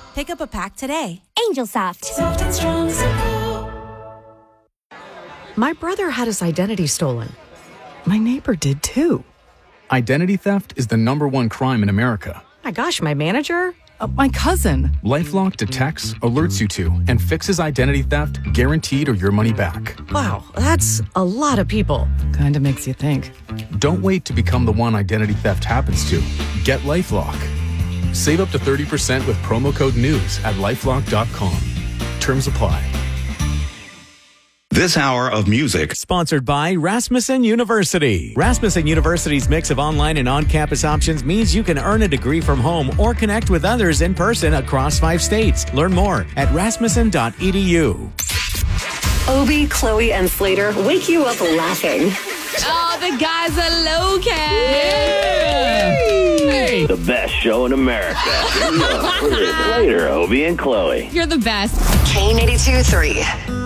Pick up a pack today. Angel Soft. Soft and strong, simple. My brother had his identity stolen. My neighbor did too. Identity theft is the #1 crime in America. My gosh, my manager? My cousin. LifeLock detects, alerts you to, and fixes identity theft guaranteed or your money back. Wow, that's a lot of people. Kinda makes you think. Don't wait to become the one identity theft happens to. Get LifeLock. Save up to 30% with promo code NEWS at lifelock.com. Terms apply. This hour of music sponsored by Rasmussen University. Rasmussen University's mix of online and on-campus options means you can earn a degree from home or connect with others in person across 5 states. Learn more at rasmussen.edu. Obie, Chloe, and Slater wake you up laughing. Oh, the guys are low-cat. Yeah. Hey. The best show in America. Slater, Obie, and Chloe. You're the best. K82-3.